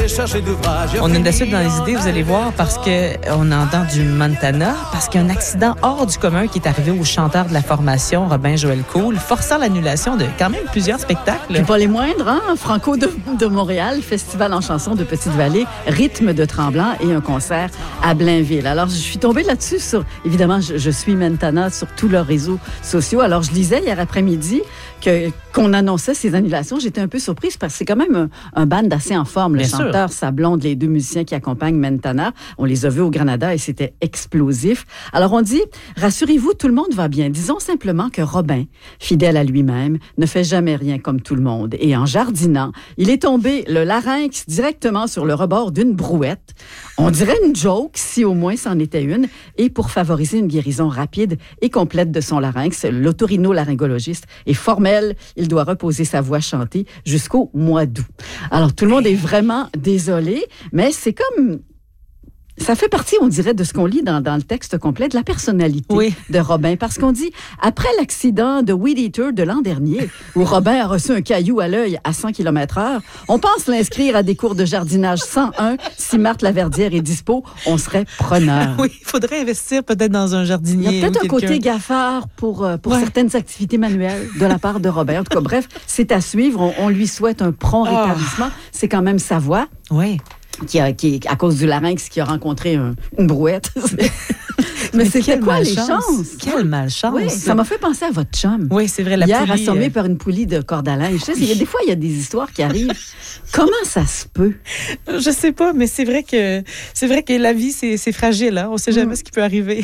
On a de la suite dans les idées, vous allez voir, parce qu'on entend du Montana, parce qu'il y a un accident hors du commun qui est arrivé au chanteur de la formation, Robin Joël Cool, forçant l'annulation de quand même plusieurs spectacles. Puis pas les moindres, hein? Franco de Montréal, festival en chanson de Petite-Vallée, rythme de Tremblant et un concert à Blainville. Alors, je suis tombée là-dessus évidemment, je suis Montana sur tous leurs réseaux sociaux. Alors, je lisais hier après-midi qu'on annonçait ces annulations. J'étais un peu surprise parce que c'est quand même un band assez en forme. Le chanteur, sa blonde, les deux musiciens qui accompagnent Montana. On les a vus au Granada et c'était explosif. Alors on dit, rassurez-vous, tout le monde va bien. Disons simplement que Robin, fidèle à lui-même, ne fait jamais rien comme tout le monde. Et en jardinant, il est tombé le larynx directement sur le rebord d'une brouette. On dirait une joke, si au moins c'en était une. Et pour favoriser une guérison rapide et complète de son larynx, l'otorhinolaryngologiste est formel. Il doit reposer sa voix chantée jusqu'au mois d'août. Alors, tout le monde est vraiment désolé, mais c'est comme... Ça fait partie, on dirait, de ce qu'on lit dans le texte complet, de la personnalité de Robin. Parce qu'on dit, après l'accident de Weed Eater de l'an dernier, où Robin a reçu un caillou à l'œil à 100 km/h, on pense l'inscrire à des cours de jardinage 101. Si Marthe Laverdière est dispo, on serait preneur. Oui, il faudrait investir peut-être dans un jardinier. Il y a peut-être un côté gaffard pour certaines activités manuelles de la part de Robin. En tout cas, bref, c'est à suivre. On lui souhaite un prompt rétablissement. C'est quand même sa voix. Oui. Qui à cause du larynx, qui a rencontré une brouette. Mais c'était quoi les chances? Quelle malchance! Oui, ça m'a fait penser à votre chum. Oui, c'est vrai, la hier, poulie. assommé par une poulie de corde à linge. Des fois, il y a des histoires qui arrivent. Comment ça se peut? Je sais pas, mais c'est vrai que la vie, c'est fragile. Hein? On sait jamais ce qui peut arriver.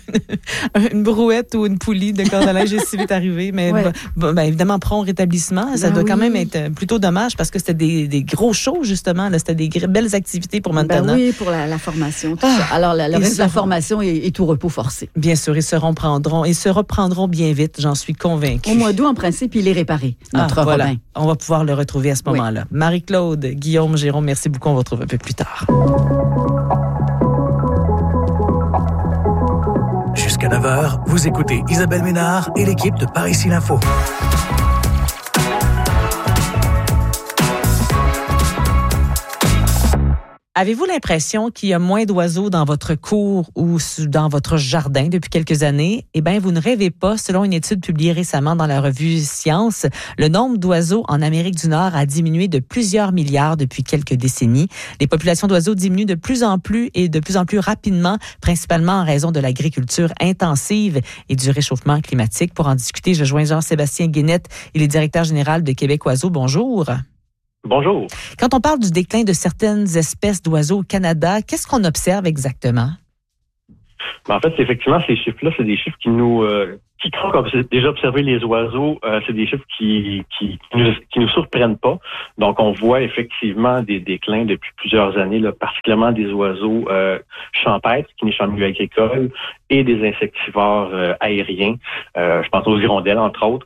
Une brouette ou une poulie de corde à linge est si vite arrivée. Mais évidemment, prompt rétablissement. Ça doit quand même être plutôt dommage parce que c'était des gros shows, justement. Là, c'était des belles activités pour Montana. Oui, pour la formation. Tout ça. Alors, le reste de la formation est tout repos forcé. Bien sûr, ils se reprendront bien vite, j'en suis convaincue. Au mois d'août, en principe, il est réparé, notre Robin. On va pouvoir le retrouver à ce moment-là. Marie-Claude, Guillaume, Jérôme, merci beaucoup. On va retrouver un peu plus tard. Jusqu'à 9h, vous écoutez Isabelle Ménard et l'équipe de Par ici l'info. Avez-vous l'impression qu'il y a moins d'oiseaux dans votre cour ou dans votre jardin depuis quelques années? Eh bien, vous ne rêvez pas. Selon une étude publiée récemment dans la revue Science, le nombre d'oiseaux en Amérique du Nord a diminué de plusieurs milliards depuis quelques décennies. Les populations d'oiseaux diminuent de plus en plus et de plus en plus rapidement, principalement en raison de l'agriculture intensive et du réchauffement climatique. Pour en discuter, je joins Jean-Sébastien Guénette, il est directeur général de Québec Oiseaux. Bonjour. Bonjour. Quand on parle du déclin de certaines espèces d'oiseaux au Canada, qu'est-ce qu'on observe exactement? En fait, effectivement, ces chiffres-là, c'est des chiffres qui quand on a déjà observé les oiseaux, c'est des chiffres qui nous surprennent pas. Donc, on voit effectivement des déclins depuis plusieurs années, là, particulièrement des oiseaux champêtres qui nichent en milieu agricole et des insectivores aériens. Je pense aux hirondelles, entre autres,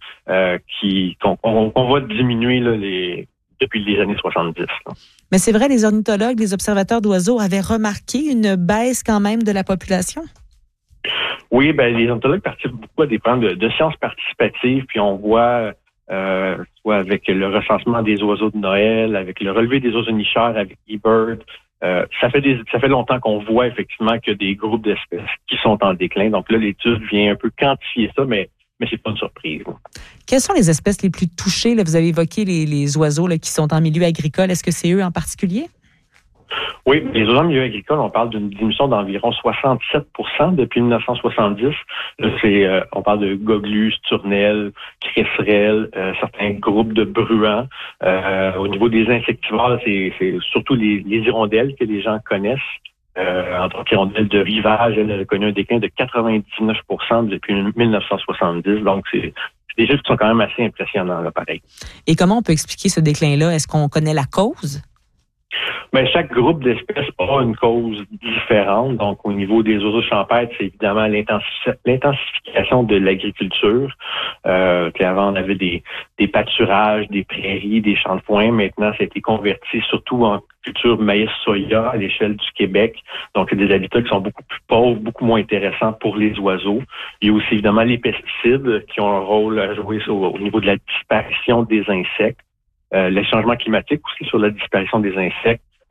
qu'on voit diminuer là, depuis les années 70. Là. Mais c'est vrai, les ornithologues, les observateurs d'oiseaux avaient remarqué une baisse quand même de la population? Oui, les ornithologues participent beaucoup à des plans de sciences participatives, puis on voit, soit avec le recensement des oiseaux de Noël, avec le relevé des oiseaux nicheurs, avec eBird. Ça fait longtemps qu'on voit effectivement qu'il y a des groupes d'espèces qui sont en déclin. Donc là, l'étude vient un peu quantifier ça, mais c'est pas une surprise. Quelles sont les espèces les plus touchées? Là, vous avez évoqué les oiseaux là, qui sont en milieu agricole. Est-ce que c'est eux en particulier? Oui, les oiseaux en milieu agricole, on parle d'une diminution d'environ 67% depuis 1970. Là, on parle de goglus, tournelles, cresserelles, certains groupes de bruants. Au niveau des insectivores, c'est surtout les hirondelles que les gens connaissent. Entre autres, hirondelle de rivage, elle a connu un déclin de 99% depuis 1970. Donc, c'est des chiffres qui sont quand même assez impressionnants, là, pareil. Et comment on peut expliquer ce déclin-là? Est-ce qu'on connaît la cause? Chaque groupe d'espèces a une cause différente. Donc, au niveau des oiseaux champêtres, c'est évidemment l'intensification de l'agriculture. Avant, on avait des pâturages, des prairies, des champs de foin. Maintenant, ça a été converti surtout en culture maïs-soya à l'échelle du Québec. Donc, il y a des habitats qui sont beaucoup plus pauvres, beaucoup moins intéressants pour les oiseaux. Il y a aussi évidemment les pesticides qui ont un rôle à jouer au niveau de la disparition des insectes. Les changements climatiques aussi sur la disparition des insectes.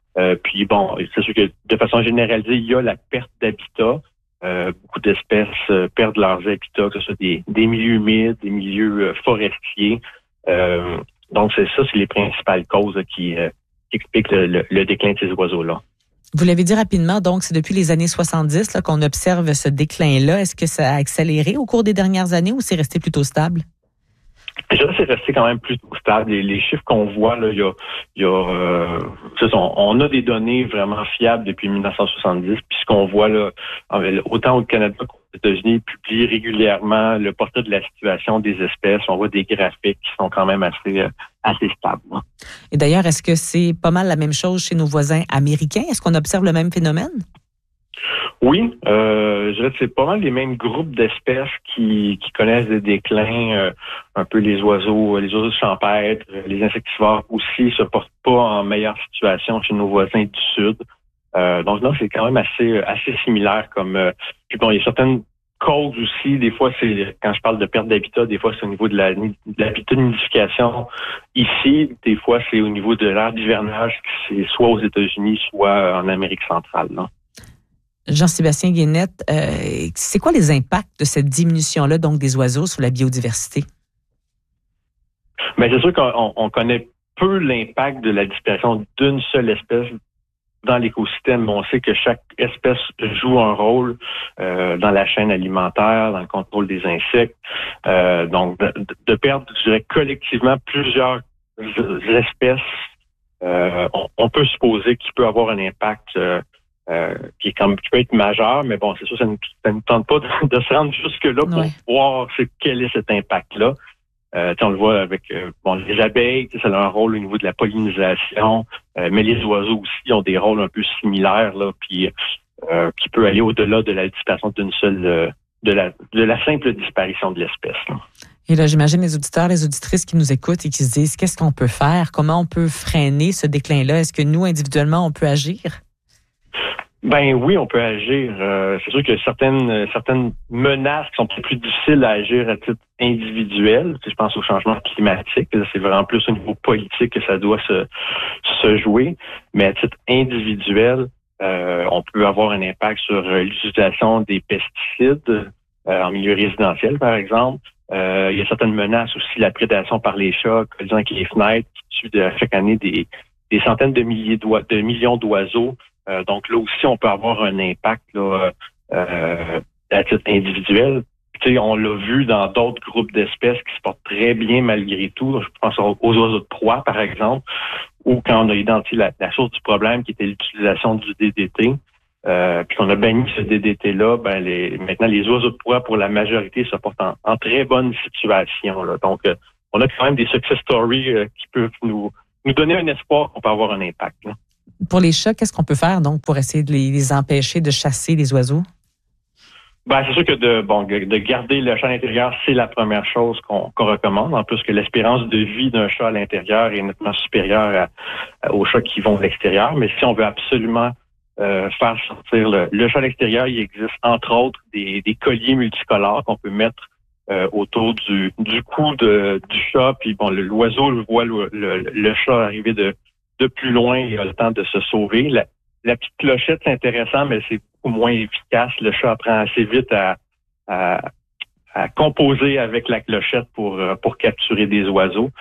Puis bon, c'est sûr que de façon généralisée, il y a la perte d'habitat. Beaucoup d'espèces perdent leurs habitats, que ce soit des milieux humides, des milieux forestiers. Donc c'est les principales causes qui expliquent le déclin de ces oiseaux-là. Vous l'avez dit rapidement, donc c'est depuis les années 70 là, qu'on observe ce déclin-là. Est-ce que ça a accéléré au cours des dernières années ou c'est resté plutôt stable? Déjà, c'est resté quand même plutôt stable. Les chiffres qu'on voit, là, on a des données vraiment fiables depuis 1970. Puis ce qu'on voit là, autant au Canada qu'aux États-Unis, publie régulièrement le portrait de la situation des espèces. On voit des graphiques qui sont quand même assez stables. Là. Et d'ailleurs, est-ce que c'est pas mal la même chose chez nos voisins américains? Est-ce qu'on observe le même phénomène? Oui, je dirais que c'est pas mal les mêmes groupes d'espèces qui connaissent des déclins, un peu les oiseaux champêtres, les insectivores aussi se portent pas en meilleure situation chez nos voisins du sud. Donc non, c'est quand même assez similaire comme. Puis bon, il y a certaines causes aussi. Des fois, c'est quand je parle de perte d'habitat, des fois c'est au niveau de l'habitat de nidification ici. Des fois, c'est au niveau de l'aire d'hivernage, c'est soit aux États-Unis, soit en Amérique centrale. Là. Jean-Sébastien Guénette, c'est quoi les impacts de cette diminution-là, donc des oiseaux, sur la biodiversité? Bien, c'est sûr qu'on connaît peu l'impact de la disparition d'une seule espèce dans l'écosystème. On sait que chaque espèce joue un rôle dans la chaîne alimentaire, dans le contrôle des insectes. Donc, de perdre, je dirais, collectivement plusieurs espèces, on peut supposer qu'il peut avoir un impact qui peut être majeur, mais bon, c'est sûr, ça ne tente pas de se rendre jusque-là pour voir quel est cet impact-là. On le voit avec les abeilles, ça a un rôle au niveau de la pollinisation, mais les oiseaux aussi ont des rôles un peu similaires, là, puis qui peut aller au-delà de la disparition d'une seule, de la simple disparition de l'espèce. Là. Et là, j'imagine les auditeurs, les auditrices qui nous écoutent et qui se disent qu'est-ce qu'on peut faire, comment on peut freiner ce déclin-là, est-ce que nous individuellement on peut agir? Ben oui, on peut agir. C'est sûr qu'il y a certaines menaces qui sont peut-être plus difficiles à agir à titre individuel. Je pense au changement climatique. C'est vraiment plus au niveau politique que ça doit se jouer. Mais à titre individuel, on peut avoir un impact sur l'utilisation des pesticides en milieu résidentiel, par exemple. Il y a certaines menaces aussi, la prédation par les chats, collisant avec les fenêtres, qui tuent chaque année des centaines de millions d'oiseaux. Donc là aussi, on peut avoir un impact là, à titre individuel. Tu sais, on l'a vu dans d'autres groupes d'espèces qui se portent très bien malgré tout. Je pense aux oiseaux de proie, par exemple, ou quand on a identifié la source du problème qui était l'utilisation du DDT. Puis qu'on a banni ce DDT-là, maintenant les oiseaux de proie, pour la majorité, se portent en très bonne situation. Là. Donc, on a quand même des success stories qui peuvent nous donner un espoir qu'on peut avoir un impact. Là. Pour les chats, qu'est-ce qu'on peut faire donc pour essayer de les empêcher de chasser les oiseaux? Ben, c'est sûr que de garder le chat à l'intérieur, c'est la première chose qu'on recommande. En plus que l'espérance de vie d'un chat à l'intérieur est nettement supérieure aux chats qui vont à l'extérieur. Mais si on veut absolument faire sortir le chat à l'extérieur, il existe entre autres des colliers multicolores qu'on peut mettre autour du cou du chat. Puis bon, l'oiseau voit le chat arriver de plus loin, il a le temps de se sauver. La petite clochette, c'est intéressant, mais c'est beaucoup moins efficace. Le chat apprend assez vite à composer avec la clochette pour capturer des oiseaux.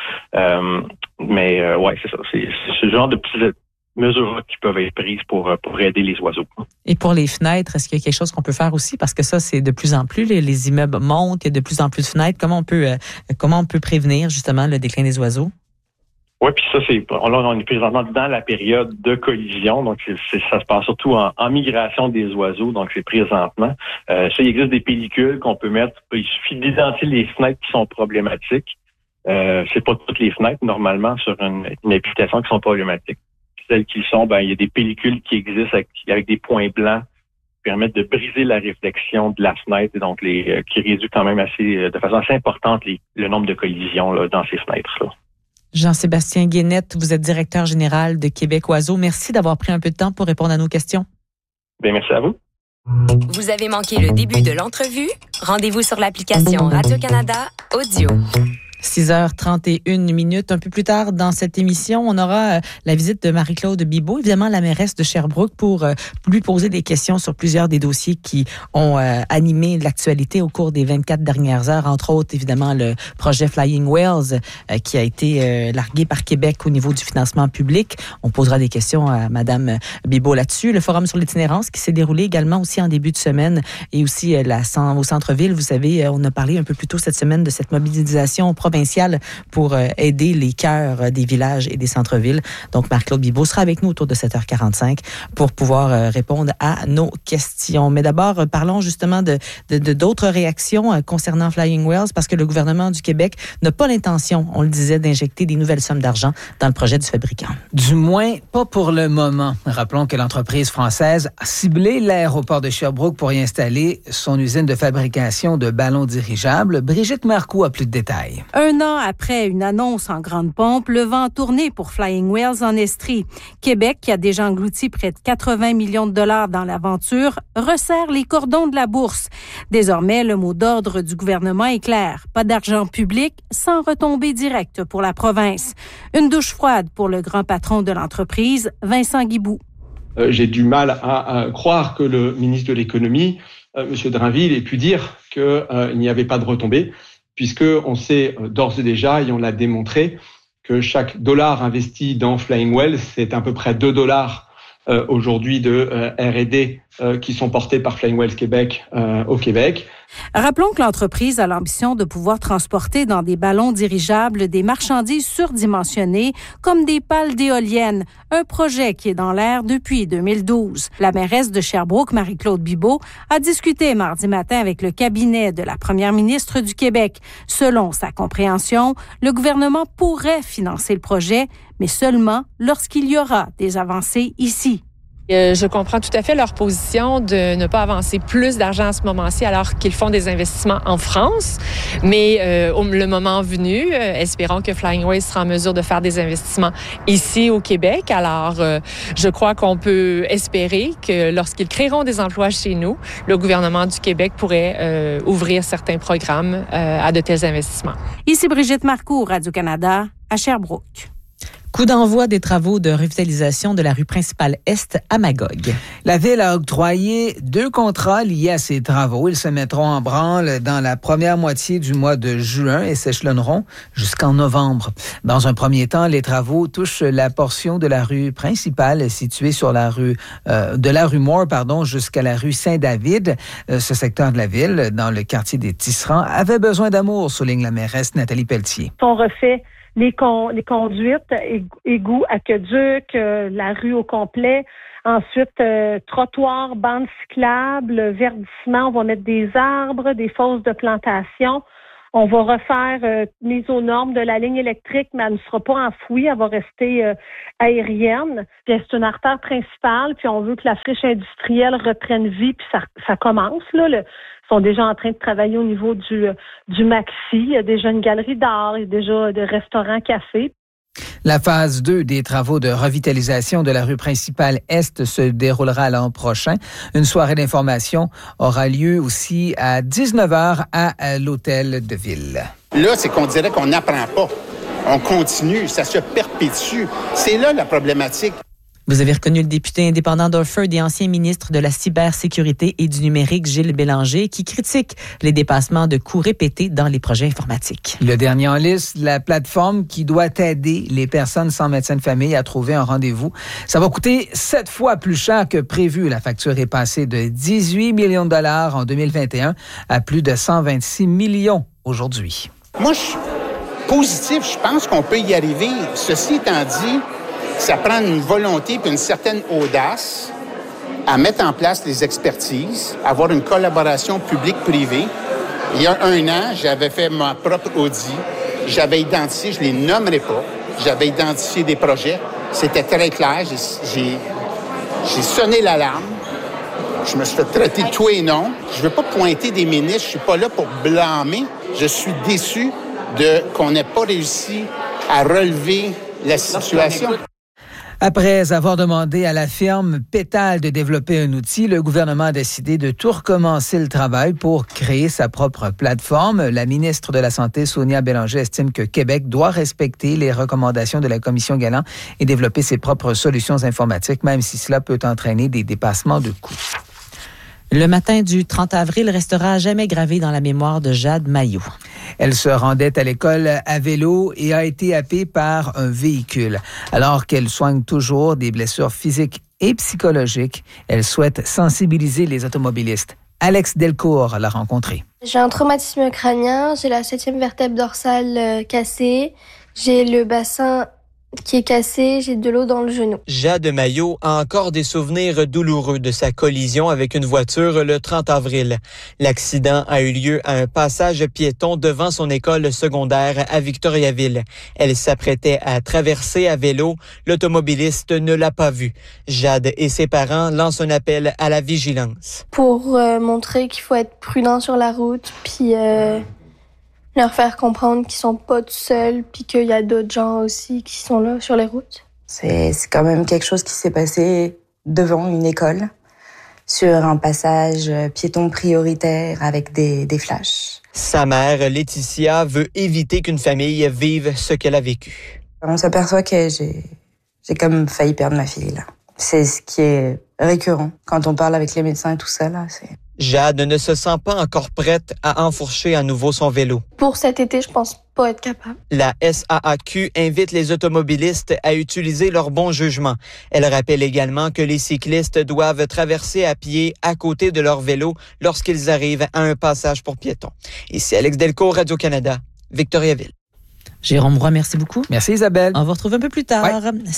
Mais c'est ça. C'est ce genre de petites mesures qui peuvent être prises pour aider les oiseaux. Et pour les fenêtres, est-ce qu'il y a quelque chose qu'on peut faire aussi? Parce que ça, c'est de plus en plus, les immeubles montent, il y a de plus en plus de fenêtres. Comment on peut prévenir justement le déclin des oiseaux? Oui, puis ça, on est présentement dans la période de collision, donc ça se passe surtout en migration des oiseaux, donc c'est présentement. Il existe des pellicules qu'on peut mettre. Il suffit d'identifier les fenêtres qui sont problématiques. C'est pas toutes les fenêtres, normalement, sur une habitation qui sont problématiques. Celles qui sont, il y a des pellicules qui existent avec des points blancs qui permettent de briser la réflexion de la fenêtre, et donc qui réduit quand même de façon assez importante le nombre de collisions là, dans ces fenêtres-là. Jean-Sébastien Guénette, vous êtes directeur général de Québec Oiseaux. Merci d'avoir pris un peu de temps pour répondre à nos questions. Bien, merci à vous. Vous avez manqué le début de l'entrevue? Rendez-vous sur l'application Radio-Canada Audio. 6h31. Un peu plus tard dans cette émission, on aura la visite de Marie-Claude Bibeau, évidemment la mairesse de Sherbrooke, pour lui poser des questions sur plusieurs des dossiers qui ont animé l'actualité au cours des 24 dernières heures, entre autres évidemment le projet Flying Whales qui a été largué par Québec au niveau du financement public. On posera des questions à Madame Bibeau là-dessus. Le forum sur l'itinérance qui s'est déroulé également aussi en début de semaine et aussi au centre-ville. Vous savez, on a parlé un peu plus tôt cette semaine de cette mobilisation provinciale pour aider les cœurs des villages et des centres-villes. Donc, Marc-Claude Bibeau sera avec nous autour de 7h45 pour pouvoir répondre à nos questions. Mais d'abord, parlons justement de d'autres réactions concernant Flying Whales parce que le gouvernement du Québec n'a pas l'intention, on le disait, d'injecter des nouvelles sommes d'argent dans le projet du fabricant. Du moins, pas pour le moment. Rappelons que l'entreprise française a ciblé l'aéroport de Sherbrooke pour y installer son usine de fabrication de ballons dirigeables. Brigitte Marcoux a plus de détails. Un an après une annonce en grande pompe, le vent a tourné pour Flying Whales en Estrie. Québec, qui a déjà englouti près de 80 millions de dollars dans l'aventure, resserre les cordons de la bourse. Désormais, le mot d'ordre du gouvernement est clair. Pas d'argent public sans retombée directe pour la province. Une douche froide pour le grand patron de l'entreprise, Vincent Guibout. J'ai du mal à croire que le ministre de l'Économie, M. Drainville, ait pu dire qu'il n'y avait pas de retombée, puisqu'on sait d'ores et déjà, et on l'a démontré, que chaque dollar investi dans Flying Whales, c'est à peu près 2 dollars aujourd'hui de R&D qui sont portés par Flying Whales Québec au Québec. Rappelons que l'entreprise a l'ambition de pouvoir transporter dans des ballons dirigeables des marchandises surdimensionnées comme des pales d'éoliennes, un projet qui est dans l'air depuis 2012. La mairesse de Sherbrooke, Marie-Claude Bibeau, a discuté mardi matin avec le cabinet de la première ministre du Québec. Selon sa compréhension, le gouvernement pourrait financer le projet, mais seulement lorsqu'il y aura des avancées ici. Je comprends tout à fait leur position de ne pas avancer plus d'argent à ce moment-ci alors qu'ils font des investissements en France. Mais le moment venu, espérons que Flying Whales sera en mesure de faire des investissements ici au Québec. Alors, je crois qu'on peut espérer que lorsqu'ils créeront des emplois chez nous, le gouvernement du Québec pourrait ouvrir certains programmes à de tels investissements. Ici Brigitte Marcoux, Radio-Canada, à Sherbrooke. Coup d'envoi des travaux de revitalisation de la rue principale Est à Magog. La Ville a octroyé 2 contrats liés à ces travaux. Ils se mettront en branle dans la première moitié du mois de juin et s'échelonneront jusqu'en novembre. Dans un premier temps, les travaux touchent la portion de la rue principale située sur la rue Moore, jusqu'à la rue Saint-David. Ce secteur de la Ville, dans le quartier des Tisserands, avait besoin d'amour, souligne la mairesse Nathalie Pelletier. On refait les conduites, égouts, aqueducs, la rue au complet. Ensuite, trottoirs, bandes cyclables, verdissement. On va mettre des arbres, des fosses de plantation. On va refaire mise aux normes de la ligne électrique, mais elle ne sera pas enfouie, elle va rester aérienne. Puis c'est une artère principale, puis on veut que la friche industrielle reprenne vie, puis ça commence là. Ils sont déjà en train de travailler au niveau du Maxi. Il y a déjà une galerie d'art, il y a déjà des restaurants, cafés. La phase 2 des travaux de revitalisation de la rue principale Est se déroulera l'an prochain. Une soirée d'information aura lieu aussi à 19h à l'Hôtel de Ville. Là, c'est qu'on dirait qu'on n'apprend pas. On continue, ça se perpétue. C'est là la problématique. Vous avez reconnu le député indépendant d'Orford et ancien ministre de la cybersécurité et du numérique, Gilles Bélanger, qui critique les dépassements de coûts répétés dans les projets informatiques. Le dernier en liste, la plateforme qui doit aider les personnes sans médecin de famille à trouver un rendez-vous. Ça va coûter 7 fois plus cher que prévu. La facture est passée de 18 millions de dollars en 2021 à plus de 126 millions aujourd'hui. Moi, je suis positif. Je pense qu'on peut y arriver. Ceci étant dit, ça prend une volonté et une certaine audace à mettre en place les expertises, avoir une collaboration publique-privée. Il y a 1 an, j'avais fait ma propre audit. J'avais identifié, je ne les nommerai pas, j'avais identifié des projets. C'était très clair. J'ai sonné l'alarme. Je me suis fait traiter de tout et non. Je ne veux pas pointer des ministres. Je ne suis pas là pour blâmer. Je suis déçu qu'on n'ait pas réussi à relever la situation. Après avoir demandé à la firme Pétale de développer un outil, le gouvernement a décidé de tout recommencer le travail pour créer sa propre plateforme. La ministre de la Santé, Sonia Bélanger, estime que Québec doit respecter les recommandations de la Commission Galland et développer ses propres solutions informatiques, même si cela peut entraîner des dépassements de coûts. Le matin du 30 avril restera à jamais gravé dans la mémoire de Jade Maillot. Elle se rendait à l'école à vélo et a été happée par un véhicule. Alors qu'elle soigne toujours des blessures physiques et psychologiques, elle souhaite sensibiliser les automobilistes. Alex Delcourt l'a rencontrée. J'ai un traumatisme crânien, j'ai la 7e vertèbre dorsale cassée, j'ai le bassin qui est cassé, j'ai de l'eau dans le genou. Jade Maillot a encore des souvenirs douloureux de sa collision avec une voiture le 30 avril. L'accident a eu lieu à un passage piéton devant son école secondaire à Victoriaville. Elle s'apprêtait à traverser à vélo. L'automobiliste ne l'a pas vue. Jade et ses parents lancent un appel à la vigilance. Pour montrer qu'il faut être prudent sur la route, puis leur faire comprendre qu'ils sont pas tout seuls, puis qu'il y a d'autres gens aussi qui sont là sur les routes. C'est quand même quelque chose qui s'est passé devant une école, sur un passage piéton prioritaire avec des flashs. Sa mère, Laetitia, veut éviter qu'une famille vive ce qu'elle a vécu. On s'aperçoit que j'ai comme failli perdre ma fille, là. C'est ce qui est récurrent. Quand on parle avec les médecins et tout ça, là, c'est... Jade ne se sent pas encore prête à enfourcher à nouveau son vélo. Pour cet été, je pense pas être capable. La SAAQ invite les automobilistes à utiliser leur bon jugement. Elle rappelle également que les cyclistes doivent traverser à pied à côté de leur vélo lorsqu'ils arrivent à un passage pour piétons. Ici Alex Delcourt, Radio-Canada, Victoriaville. Jérôme Roy, merci beaucoup. Merci Isabelle. On va retrouver un peu plus tard,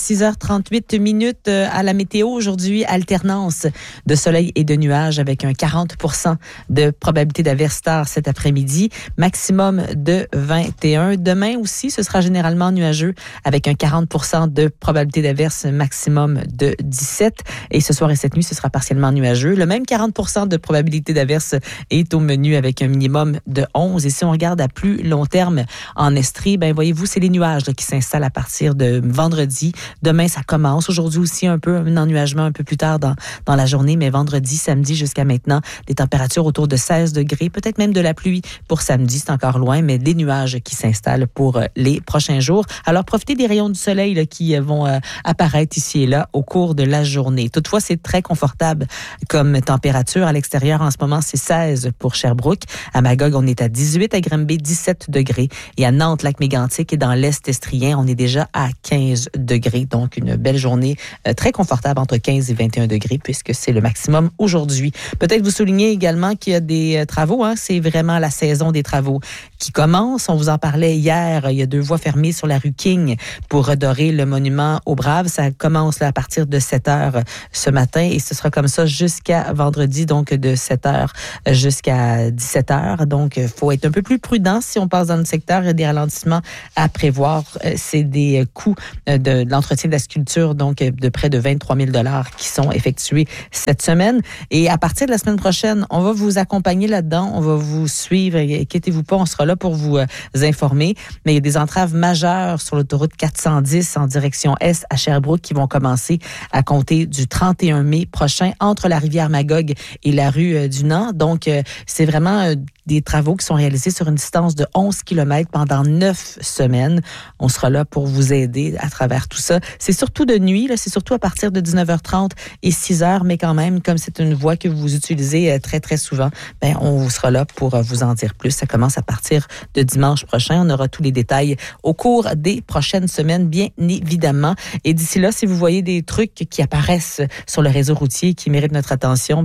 6h38 à la météo. Aujourd'hui, alternance de soleil et de nuages avec un 40% de probabilité d'averse tard cet après-midi, maximum de 21. Demain aussi, ce sera généralement nuageux avec un 40% de probabilité d'averse, maximum de 17. Et ce soir et cette nuit, ce sera partiellement nuageux. Le même 40% de probabilité d'averse est au menu avec un minimum de 11. Et si on regarde à plus long terme en Estrie, voyez-vous, c'est les nuages qui s'installent à partir de vendredi. Demain, ça commence. Aujourd'hui aussi, un ennuagement un peu plus tard dans la journée, mais vendredi, samedi, jusqu'à maintenant, des températures autour de 16 degrés, peut-être même de la pluie pour samedi, c'est encore loin, mais des nuages qui s'installent pour les prochains jours. Alors, profitez des rayons du soleil qui vont apparaître ici et là au cours de la journée. Toutefois, c'est très confortable comme température. À l'extérieur, en ce moment, c'est 16 pour Sherbrooke. À Magog, on est à 18, à Granby, 17 degrés. Et à Nantes, Lac-Mégantic et dans l'Est estrien, on est déjà à 15 degrés. Donc, une belle journée très confortable entre 15 et 21 degrés puisque c'est le maximum aujourd'hui. Peut-être vous soulignez également qu'il y a des travaux. C'est vraiment la saison des travaux qui commence. On vous en parlait hier. Il y a 2 voies fermées sur la rue King pour redorer le monument aux Braves. Ça commence à partir de 7 heures ce matin et ce sera comme ça jusqu'à vendredi, donc de 7 heures jusqu'à 17 heures. Donc, il faut être un peu plus prudent si on passe dans le secteur. Il y a des ralentissements à prévoir. C'est des coûts de l'entretien de la sculpture, donc de près de 23 000 $ qui sont effectués cette semaine. Et à partir de la semaine prochaine, on va vous accompagner là-dedans. On va vous suivre. Inquiétez-vous pas, on sera là pour vous informer. Mais il y a des entraves majeures sur l'autoroute 410 en direction Est à Sherbrooke qui vont commencer à compter du 31 mai prochain entre la rivière Magog et la rue du Nant. Donc, c'est vraiment des travaux qui sont réalisés sur une distance de 11 km pendant 9 semaines. On sera là pour vous aider à travers tout ça. C'est surtout de nuit, c'est surtout à partir de 19h30 et 6h, mais quand même, comme c'est une voie que vous utilisez très, très souvent, on sera là pour vous en dire plus. Ça commence à partir de dimanche prochain. On aura tous les détails au cours des prochaines semaines, bien évidemment. Et d'ici là, si vous voyez des trucs qui apparaissent sur le réseau routier qui méritent notre attention,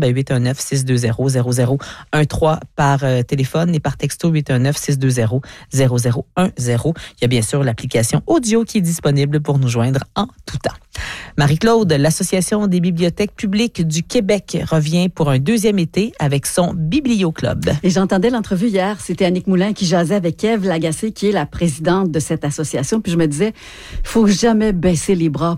819-620-0013 par téléphone et par texto 819-620-0010. Il y a bien sûr l'application audio qui est disponible pour nous joindre en tout temps. Marie-Claude, l'Association des bibliothèques publiques du Québec revient pour un 2e été avec son Biblioclub. Et j'entendais l'entrevue hier, c'était Annick Moulin qui jasait avec Ève Lagacé, qui est la présidente de cette association. Puis je me disais, il faut jamais baisser les bras pour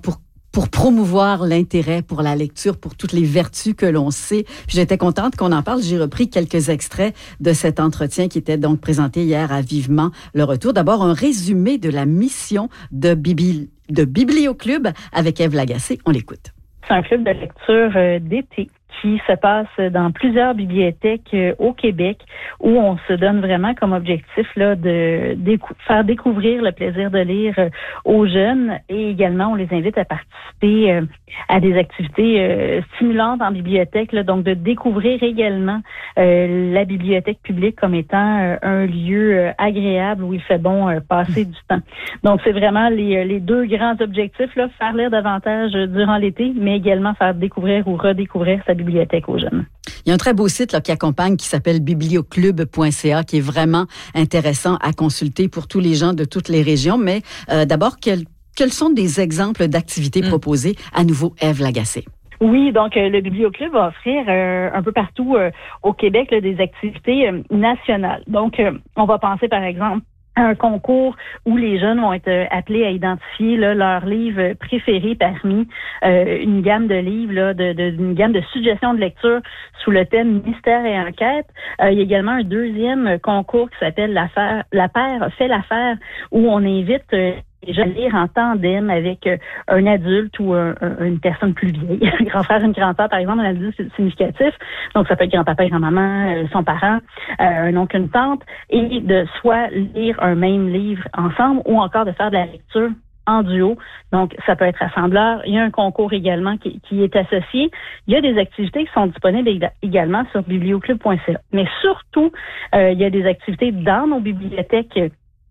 pour promouvoir l'intérêt pour la lecture, pour toutes les vertus que l'on sait. Puis j'étais contente qu'on en parle. J'ai repris quelques extraits de cet entretien qui était donc présenté hier à Vivement le Retour. D'abord, un résumé de la mission de Biblioclub avec Ève Lagacé. On l'écoute. C'est un club de lecture d'été qui se passe dans plusieurs bibliothèques au Québec où on se donne vraiment comme objectif là de faire découvrir le plaisir de lire aux jeunes et également on les invite à participer à des activités stimulantes en bibliothèque, là, donc de découvrir également la bibliothèque publique comme étant un lieu agréable où il fait bon passer du temps. Donc c'est vraiment les deux grands objectifs, là, faire lire davantage durant l'été, mais également faire découvrir ou redécouvrir sa bibliothèque aux jeunes. Il y a un très beau site là, qui accompagne, qui s'appelle biblioclub.ca, qui est vraiment intéressant à consulter pour tous les gens de toutes les régions. Mais d'abord, quels sont des exemples d'activités proposées? À nouveau, Ève Lagacé. Oui, donc le Biblioclub va offrir un peu partout au Québec là, des activités nationales. Donc, on va penser par exemple un concours où les jeunes vont être appelés à identifier là, leurs livres préférés parmi une gamme de livres, là, une gamme de suggestions de lecture sous le thème mystère et enquête. Il y a également un deuxième concours qui s'appelle La paire fait l'affaire, où on invite les jeunes à lire en tandem avec un adulte ou une personne plus vieille, un grand frère, une grande sœur, par exemple, un adulte significatif. Donc, ça peut être grand-papa et grand-maman, son parent, un oncle, une tante, et de soit lire un même livre ensemble ou encore de faire de la lecture en duo. Donc, ça peut être rassembleur. Il y a un concours également qui est associé. Il y a des activités qui sont disponibles également sur biblioclub.ca. Mais surtout, il y a des activités dans nos bibliothèques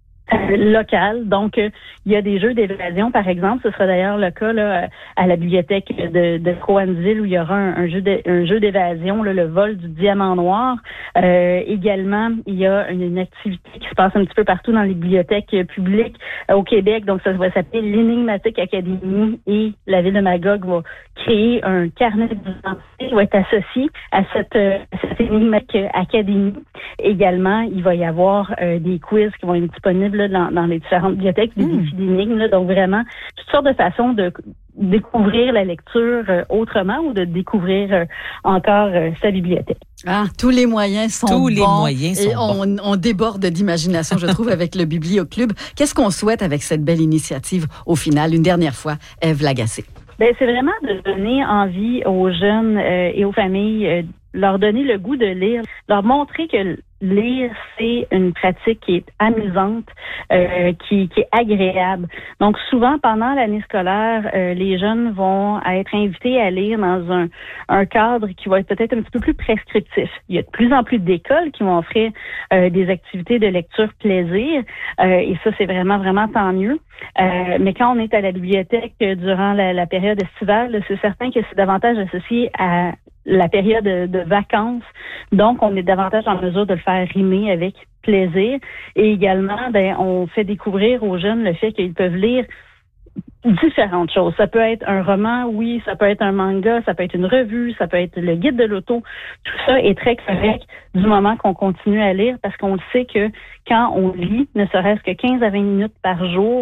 locales. Donc, il y a des jeux d'évasion, par exemple. Ce sera d'ailleurs le cas là, à la bibliothèque de Cowansville où il y aura un jeu d'évasion, là, le vol du diamant noir. Également, il y a une activité qui se passe un petit peu partout dans les bibliothèques publiques au Québec. Donc, ça va s'appeler l'Énigmatique Academy et la ville de Magog va créer un carnet d'identité qui va être associé à cette Énigmatique Academy. Également, il va y avoir des quiz qui vont être disponibles là, dans les différentes bibliothèques, des défis d'énigmes. Là, donc, vraiment, toutes sortes de façons de découvrir la lecture autrement ou de découvrir encore sa bibliothèque. Ah, tous les moyens sont bons. Tous les moyens sont bons. On déborde d'imagination, je trouve, avec le Biblioclub. Qu'est-ce qu'on souhaite avec cette belle initiative au final? Une dernière fois, Ève Lagacé. Ben, c'est vraiment de donner envie aux jeunes et aux familles, leur donner le goût de lire, leur montrer que lire, c'est une pratique qui est amusante, qui est agréable. Donc, souvent, pendant l'année scolaire, les jeunes vont être invités à lire dans un cadre qui va être peut-être un petit peu plus prescriptif. Il y a de plus en plus d'écoles qui vont offrir des activités de lecture plaisir, et ça, c'est vraiment, vraiment tant mieux. Mais quand on est à la bibliothèque durant la période estivale, c'est certain que c'est davantage associé à la période de vacances. Donc, on est davantage en mesure de le faire rimer avec plaisir. Et également, on fait découvrir aux jeunes le fait qu'ils peuvent lire différentes choses. Ça peut être un roman, oui, ça peut être un manga, ça peut être une revue, ça peut être le guide de l'auto. Tout ça est très correct du moment qu'on continue à lire parce qu'on sait que quand on lit, ne serait-ce que 15 à 20 minutes par jour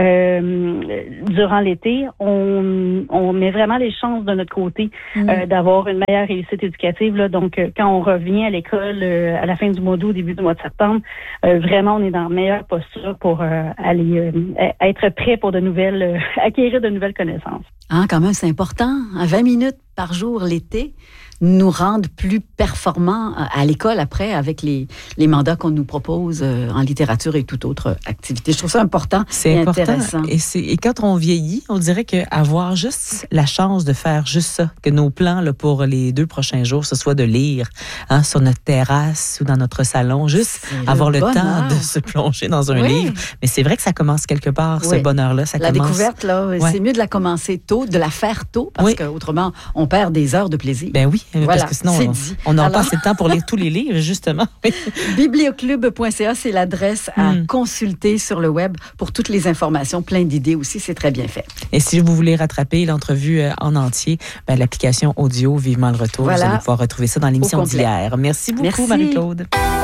durant l'été, on met vraiment les chances de notre côté d'avoir une meilleure réussite éducative. Là. Donc, quand on revient à l'école à la fin du mois d'août, au début du mois de septembre, vraiment, on est dans la meilleure posture pour aller être prêt pour acquérir de nouvelles connaissances. Ah, quand même, c'est important. 20 minutes par jour l'été nous rendent plus performants à l'école après avec les mandats qu'on nous propose en littérature et toute autre activité. Je trouve ça important et intéressant. Et quand on vieillit, on dirait qu'avoir juste la chance de faire juste ça, que nos plans là, pour les 2 prochains jours, ce soit de lire sur notre terrasse ou dans notre salon, juste avoir le temps de se plonger dans un livre. Mais c'est vrai que ça commence quelque part, ce bonheur-là. La découverte, là, c'est mieux de la commencer tôt, de la faire tôt, parce qu'autrement, on perd des heures de plaisir. Ben oui, voilà, parce que sinon, on n'aura pas assez de temps pour lire tous les livres, justement. Biblioclub.ca, c'est l'adresse à consulter sur le web pour toutes les informations, plein d'idées aussi, c'est très bien fait. Et si vous voulez rattraper l'entrevue en entier, l'application audio Vivement le Retour, vous allez pouvoir retrouver ça dans l'émission d'hier. Merci beaucoup, Marie-Claude.